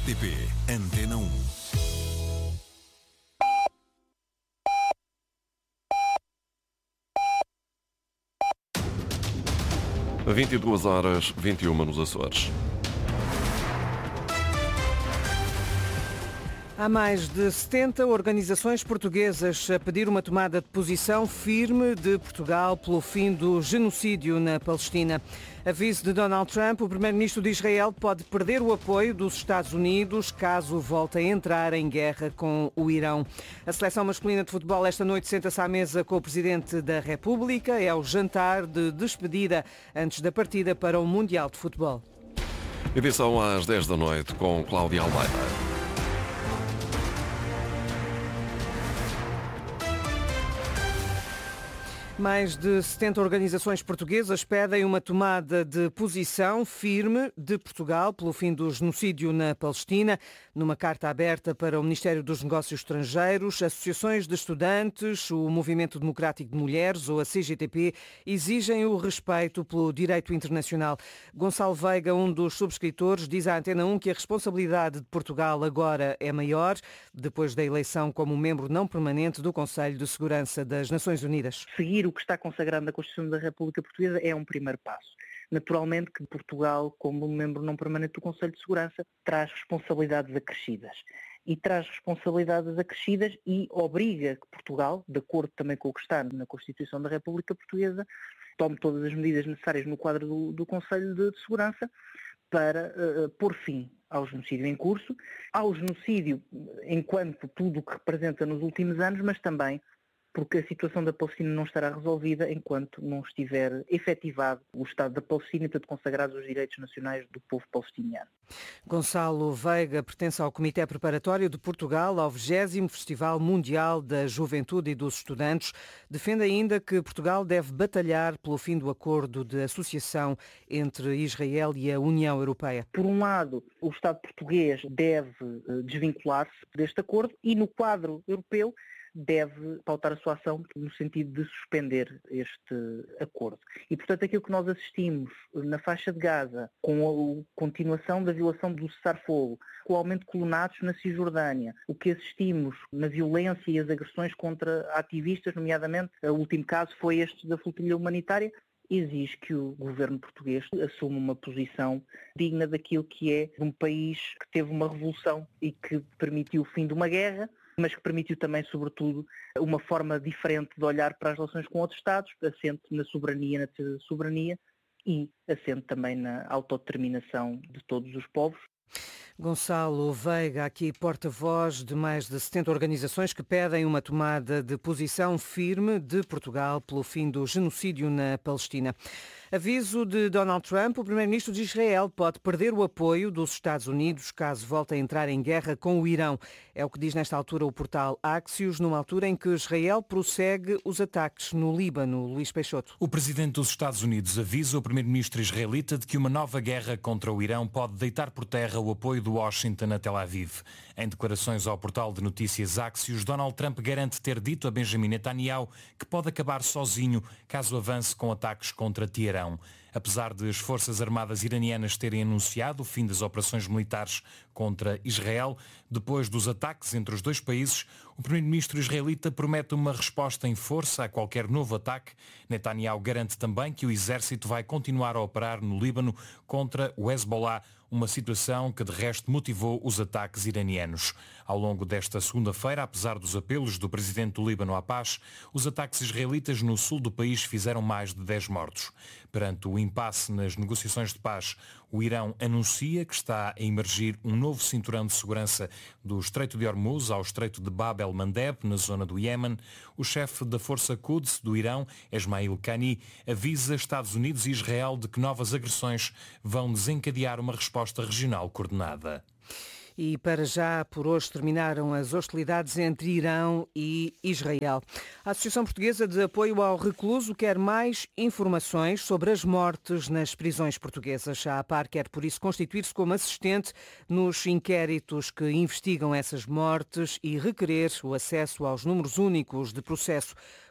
RTP Antena 1. A 22h21 nos Açores. Há mais de 70 organizações portuguesas a pedir uma tomada de posição firme de Portugal pelo fim do genocídio na Palestina. Aviso de Donald Trump, o primeiro-ministro de Israel pode perder o apoio dos Estados Unidos caso volte a entrar em guerra com o Irão. A seleção masculina de futebol esta noite senta-se à mesa com o Presidente da República. É o jantar de despedida antes da partida para o Mundial de Futebol. Edição às 10 da noite com Cláudia Almeida. Mais de 70 organizações portuguesas pedem uma tomada de posição firme de Portugal pelo fim do genocídio na Palestina. Numa carta aberta para o Ministério dos Negócios Estrangeiros, associações de estudantes, o Movimento Democrático de Mulheres ou a CGTP exigem o respeito pelo direito internacional. Gonçalo Veiga, um dos subscritores, diz à Antena 1 que a responsabilidade de Portugal agora é maior, depois da eleição como membro não permanente do Conselho de Segurança das Nações Unidas. Seguir o que está consagrado na Constituição da República Portuguesa é um primeiro passo. Naturalmente que Portugal, como membro não permanente do Conselho de Segurança, traz responsabilidades acrescidas. E traz responsabilidades acrescidas e obriga que Portugal, de acordo também com o que está na Constituição da República Portuguesa, tome todas as medidas necessárias no quadro do Conselho de Segurança para pôr fim ao genocídio em curso, ao genocídio enquanto tudo o que representa nos últimos anos, mas também porque a situação da Palestina não estará resolvida enquanto não estiver efetivado o Estado da Palestina e, portanto, consagrados os direitos nacionais do povo palestiniano. Gonçalo Veiga pertence ao Comitê Preparatório de Portugal ao 20º Festival Mundial da Juventude e dos Estudantes. Defende ainda que Portugal deve batalhar pelo fim do acordo de associação entre Israel e a União Europeia. Por um lado, o Estado português deve desvincular-se deste acordo e, no quadro europeu, deve pautar a sua ação no sentido de suspender este acordo. E, portanto, aquilo que nós assistimos na faixa de Gaza, com a continuação da violação do cessar-fogo, com o aumento de colonatos na Cisjordânia, o que assistimos na violência e as agressões contra ativistas, nomeadamente, o último caso foi este da flotilha humanitária, exige que o governo português assuma uma posição digna daquilo que é um país que teve uma revolução e que permitiu o fim de uma guerra, mas que permitiu também, sobretudo, uma forma diferente de olhar para as relações com outros Estados, assente na soberania, na defesa da soberania e assente também na autodeterminação de todos os povos. Gonçalo Veiga, aqui porta-voz de mais de 70 organizações que pedem uma tomada de posição firme de Portugal pelo fim do genocídio na Palestina. Aviso de Donald Trump, o primeiro-ministro de Israel pode perder o apoio dos Estados Unidos caso volte a entrar em guerra com o Irão. É o que diz nesta altura o portal Axios, numa altura em que Israel prossegue os ataques no Líbano. Luís Peixoto. O presidente dos Estados Unidos avisa o primeiro-ministro israelita de que uma nova guerra contra o Irão pode deitar por terra o apoio de Washington a Tel Aviv. Em declarações ao portal de notícias Axios, Donald Trump garante ter dito a Benjamin Netanyahu que pode acabar sozinho caso avance com ataques contra Teherão. Apesar de as Forças Armadas iranianas terem anunciado o fim das operações militares contra Israel, depois dos ataques entre os dois países, o primeiro-ministro israelita promete uma resposta em força a qualquer novo ataque. Netanyahu garante também que o exército vai continuar a operar no Líbano contra o Hezbollah, uma situação que de resto motivou os ataques iranianos. Ao longo desta segunda-feira, apesar dos apelos do presidente do Líbano à paz, os ataques israelitas no sul do país fizeram mais de 10 mortos. Perante o impasse nas negociações de paz, o Irão anuncia que está a emergir um novo cinturão de segurança do Estreito de Hormuz ao Estreito de Bab el-Mandeb, na zona do Iémen. O chefe da Força Quds do Irão, Esmail Qani, avisa Estados Unidos e Israel de que novas agressões vão desencadear uma resposta regional coordenada. E para já, por hoje, terminaram as hostilidades entre Irão e Israel. A Associação Portuguesa de Apoio ao Recluso quer mais informações sobre as mortes nas prisões portuguesas. A APAR quer, por isso, constituir-se como assistente nos inquéritos que investigam essas mortes e requerer o acesso aos números únicos de processo.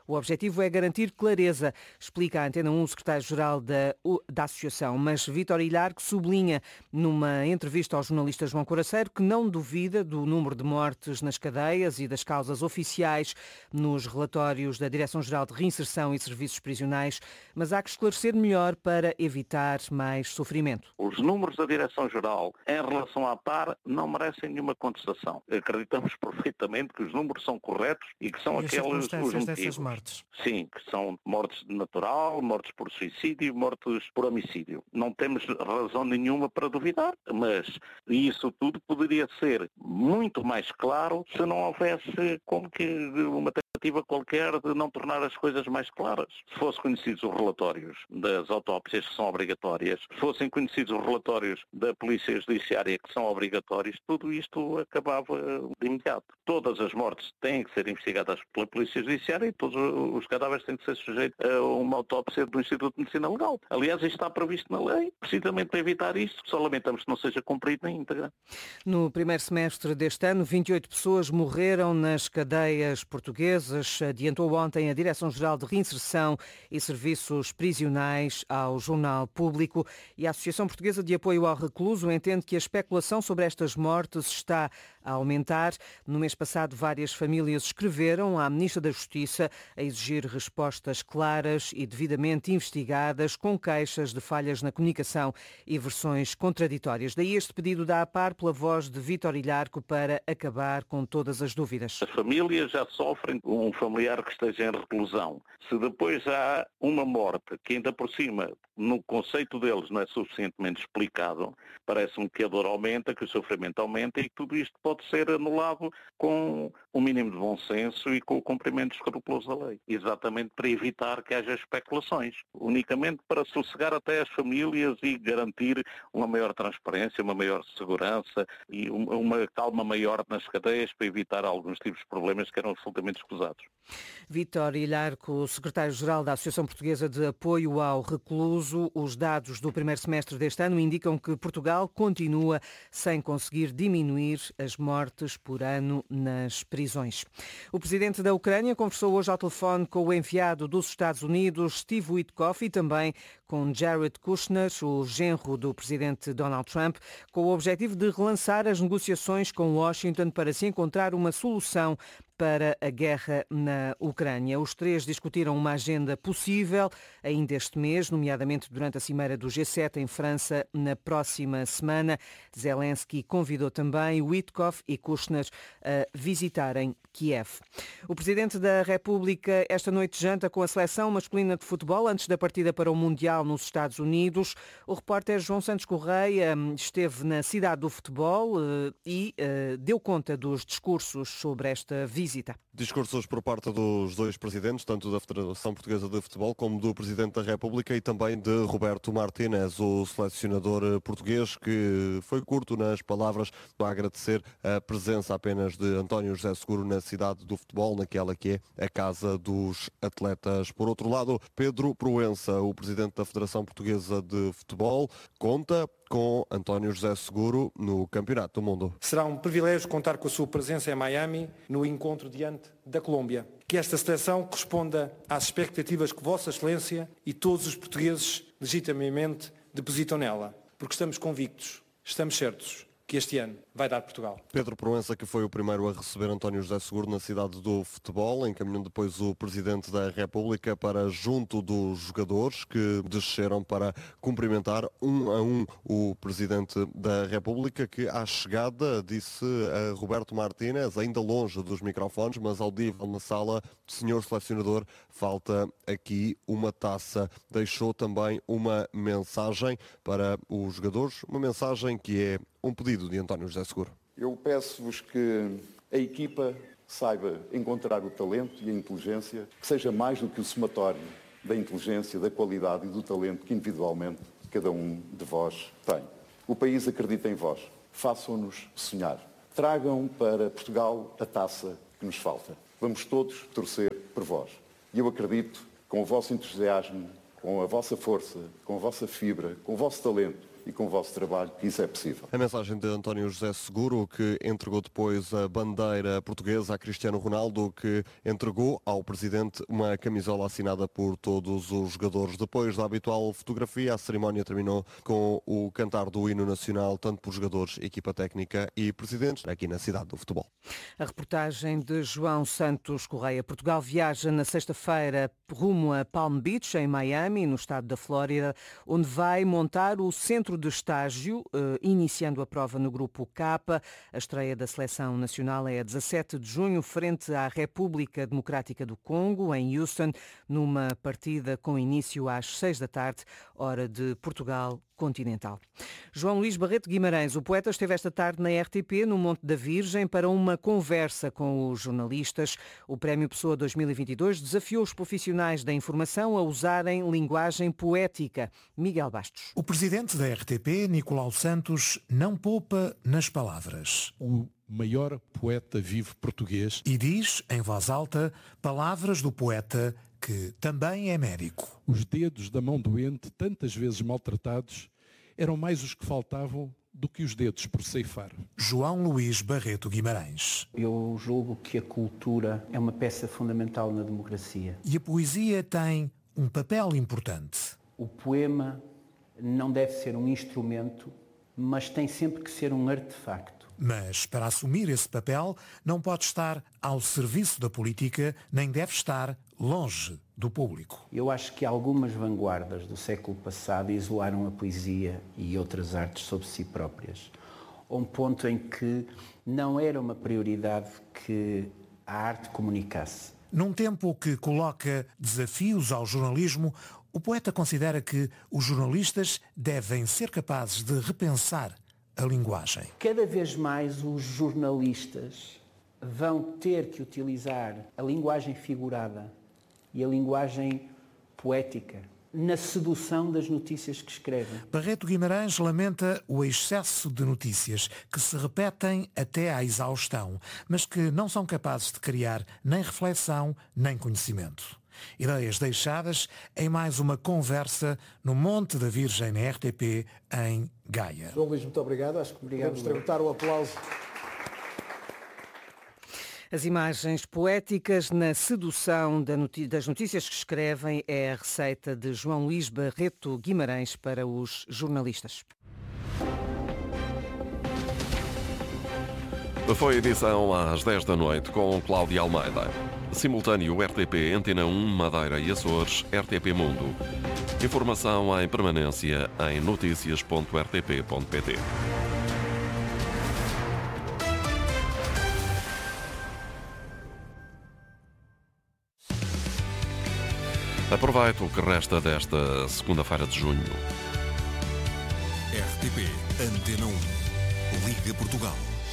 O objetivo é garantir clareza, explica a Antena 1 o secretário-geral da Associação. Mas Vítor Ilharco sublinha numa entrevista ao jornalista João Coraceiro que não duvida do número de mortes nas cadeias e das causas oficiais nos relatórios da Direção-Geral de Reinserção e Serviços Prisionais, mas há que esclarecer melhor para evitar mais sofrimento. Os números da Direção-Geral em relação à PAR não merecem nenhuma contestação. Acreditamos perfeitamente que os números são corretos e que são aqueles os motivos. Dessas mortes? Sim, que são mortes de natural, mortes por suicídio, mortes por homicídio. Não temos razão nenhuma para duvidar, mas isso tudo poderia ser muito mais claro se não houvesse como que uma tentativa qualquer de não tornar as coisas mais claras. Se fossem conhecidos os relatórios das autópsias que são obrigatórias, se fossem conhecidos os relatórios da Polícia Judiciária que são obrigatórios, tudo isto acabava de imediato. Todas as mortes têm que ser investigadas pela Polícia Judiciária e todos os cadáveres têm que ser sujeitos a uma autópsia do Instituto de Medicina Legal. Aliás, isto está previsto na lei, precisamente para evitar isto, só lamentamos que não seja cumprido na íntegra. No primeiro semestre deste ano, 28 pessoas morreram nas cadeias portuguesas, adiantou ontem a Direção-Geral de Reinserção e Serviços Prisionais ao Jornal Público, e a Associação Portuguesa de Apoio ao Recluso entende que a especulação sobre estas mortes está a aumentar. No mês passado, várias famílias escreveram à Ministra da Justiça a exigir respostas claras e devidamente investigadas, com queixas de falhas na comunicação e versões contraditórias. Daí este pedido da APAR pela voz de Vítor Ilharco para acabar com todas as dúvidas. As famílias já sofrem com um familiar que esteja em reclusão. Se depois há uma morte que ainda por cima, no conceito deles, não é suficientemente explicado, parece-me que a dor aumenta, que o sofrimento aumenta e que tudo isto pode ser anulado com o mínimo de bom senso e com o cumprimento escrupuloso da lei. Exatamente para evitar que haja especulações. Unicamente para sossegar até as famílias e garantir uma maior transparência, uma maior segurança e uma calma maior nas cadeias para evitar alguns tipos de problemas que eram absolutamente escusados. Vítor Ilharco, secretário-geral da Associação Portuguesa de Apoio ao Recluso. Os dados do primeiro semestre deste ano indicam que Portugal continua sem conseguir diminuir as mortes por ano nas prisões. O presidente da Ucrânia conversou hoje ao telefone com o enviado dos Estados Unidos, Steve Witkoff, e também com Jared Kushner, o genro do presidente Donald Trump, com o objetivo de relançar as negociações com Washington para se encontrar uma solução para a guerra na Ucrânia. Os três discutiram uma agenda possível ainda este mês, nomeadamente durante a cimeira do G7 em França na próxima semana. Zelensky convidou também Witkoff e Kushner a visitarem Kiev. O Presidente da República esta noite janta com a seleção masculina de futebol antes da partida para o Mundial nos Estados Unidos. O repórter João Santos Correia esteve na cidade do futebol e deu conta dos discursos sobre esta visita. Discursos por parte dos dois presidentes, tanto da Federação Portuguesa de Futebol como do Presidente da República, e também de Roberto Martínez, o selecionador português, que foi curto nas palavras para agradecer a presença apenas de António José Seguro na cidade do futebol, naquela que é a casa dos atletas. Por outro lado, Pedro Proença, o Presidente da Federação Portuguesa de Futebol, conta com António José Seguro no Campeonato do Mundo. Será um privilégio contar com a sua presença em Miami no encontro diante da Colômbia. Que esta seleção corresponda às expectativas que Vossa Excelência e todos os portugueses legitimamente depositam nela. Porque estamos convictos, estamos certos que este ano vai dar Portugal. Pedro Proença, que foi o primeiro a receber António José Seguro na cidade do futebol, encaminhando depois o Presidente da República para junto dos jogadores que desceram para cumprimentar um a um o Presidente da República, que à chegada disse a Roberto Martínez, ainda longe dos microfones, mas audível na sala: senhor selecionador, falta aqui uma taça. Deixou também uma mensagem para os jogadores, uma mensagem que é um pedido de António José Seguro. Eu peço-vos que a equipa saiba encontrar o talento e a inteligência, que seja mais do que o somatório da inteligência, da qualidade e do talento que individualmente cada um de vós tem. O país acredita em vós. Façam-nos sonhar. Tragam para Portugal a taça que nos falta. Vamos todos torcer por vós. E eu acredito, com o vosso entusiasmo, com a vossa força, com a vossa fibra, com o vosso talento e com o vosso trabalho que isso é possível. A mensagem de António José Seguro, que entregou depois a bandeira portuguesa a Cristiano Ronaldo, que entregou ao presidente uma camisola assinada por todos os jogadores. Depois da habitual fotografia, a cerimónia terminou com o cantar do hino nacional, tanto por jogadores, equipa técnica e presidentes, aqui na cidade do futebol. A reportagem de João Santos Correia. Portugal viaja na sexta-feira rumo a Palm Beach, em Miami, no estado da Flórida, onde vai montar o centro de estágio, iniciando a prova no grupo K. A estreia da seleção nacional é a 17 de junho, frente à República Democrática do Congo, em Houston, numa partida com início às 6 da tarde, hora de Portugal continental. João Luís Barreto Guimarães, o poeta, esteve esta tarde na RTP, no Monte da Virgem, para uma conversa com os jornalistas. O Prémio Pessoa 2022 desafiou os profissionais da informação a usarem linguagem poética. Miguel Bastos. O presidente da RTP, Nicolau Santos, não poupa nas palavras. O maior poeta vivo português. E diz, em voz alta, palavras do poeta que também é médico. Os dedos da mão doente, tantas vezes maltratados, eram mais os que faltavam do que os dedos por ceifar. João Luís Barreto Guimarães. Eu julgo que a cultura é uma peça fundamental na democracia. E a poesia tem um papel importante. O poema não deve ser um instrumento, mas tem sempre que ser um artefacto. Mas, para assumir esse papel, não pode estar ao serviço da política, nem deve estar longe do público. Eu acho que algumas vanguardas do século passado isolaram a poesia e outras artes sobre si próprias, a um ponto em que não era uma prioridade que a arte comunicasse. Num tempo que coloca desafios ao jornalismo, o poeta considera que os jornalistas devem ser capazes de repensar a linguagem. Cada vez mais os jornalistas vão ter que utilizar a linguagem figurada e a linguagem poética na sedução das notícias que escrevem. Barreto Guimarães lamenta o excesso de notícias que se repetem até à exaustão, mas que não são capazes de criar nem reflexão nem conhecimento. Ideias deixadas em mais uma conversa no Monte da Virgem na RTP em Gaia. João Luís, muito obrigado. Acho que podemos tributar o aplauso. As imagens poéticas na sedução das notícias que escrevem é a receita de João Luís Barreto Guimarães para os jornalistas. Foi edição às 10 da noite com Cláudia Almeida. Simultâneo RTP, Antena 1, Madeira e Açores, RTP Mundo. Informação em permanência em noticias.rtp.pt. Aproveita o que resta desta segunda-feira de junho. RTP, Antena 1, Liga Portugal.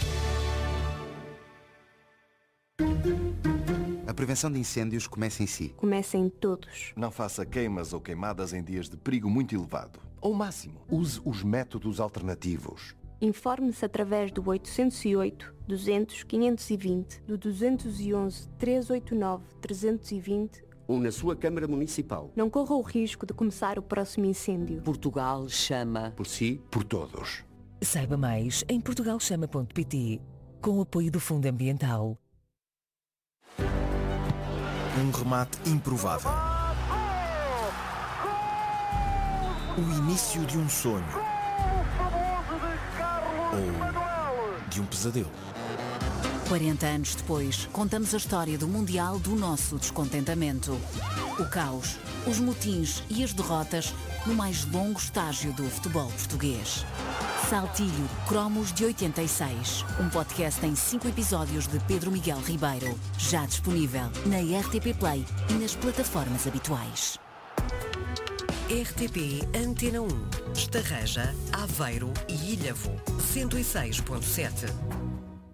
A prevenção de incêndios começa em si. Começa em todos. Não faça queimas ou queimadas em dias de perigo muito elevado. Ao máximo, use os métodos alternativos. Informe-se através do 808 200 520, do 211 389 320 ou na sua Câmara Municipal. Não corra o risco de começar o próximo incêndio. Portugal chama. Por si, por todos. Saiba mais em portugalchama.pt, com o apoio do Fundo Ambiental. Um remate improvável. O início de um sonho. Ou de um pesadelo. 40 anos depois, contamos a história do Mundial do nosso descontentamento. O caos, os motins e as derrotas no mais longo estágio do futebol português. Saltilho, Cromos de 86. Um podcast em 5 episódios de Pedro Miguel Ribeiro. Já disponível na RTP Play e nas plataformas habituais. RTP Antena 1. Estarreja, Aveiro e Ilhavo. 106.7.